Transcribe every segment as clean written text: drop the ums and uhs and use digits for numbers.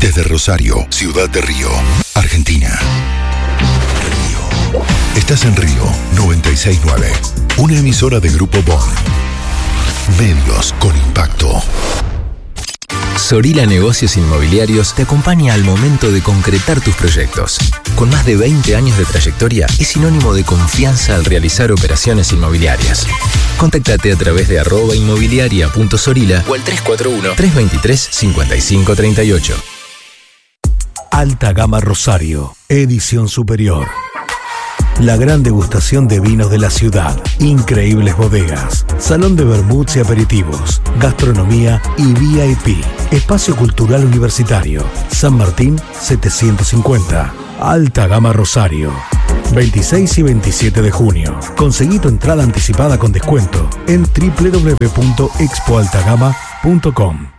Desde Rosario, Ciudad de Río, Argentina. Río. Estás en Río 969, una emisora de Grupo BON. Medios con impacto. Sorila Negocios Inmobiliarios te acompaña al momento de concretar tus proyectos. Con más de 20 años de trayectoria, es sinónimo de confianza al realizar operaciones inmobiliarias. Contactate a través de @inmobiliaria.sorila o al 341-323-5538. Alta Gama Rosario, edición superior. La gran degustación de vinos de la ciudad, increíbles bodegas, salón de vermuts y aperitivos, gastronomía y VIP, espacio cultural universitario, San Martín 750, Alta Gama Rosario. 26 y 27 de junio. Conseguí tu entrada anticipada con descuento en www.expoaltagama.com.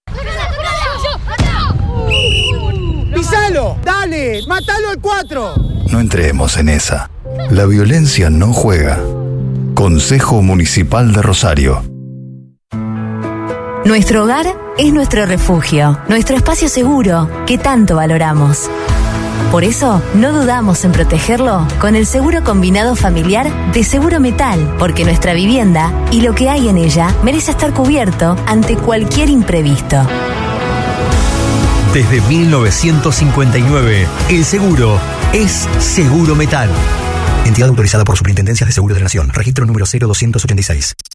¡Pisalo! ¡Dale! ¡Mátalo al 4! No entremos en esa. La violencia no juega. Consejo Municipal de Rosario. Nuestro hogar es nuestro refugio, nuestro espacio seguro que tanto valoramos. Por eso, no dudamos en protegerlo con el seguro combinado familiar de Seguro Metal, porque nuestra vivienda y lo que hay en ella merece estar cubierto ante cualquier imprevisto. Desde 1959, el seguro es Seguro Metal. Entidad autorizada por Superintendencias de Seguros de la Nación. Registro número 0286.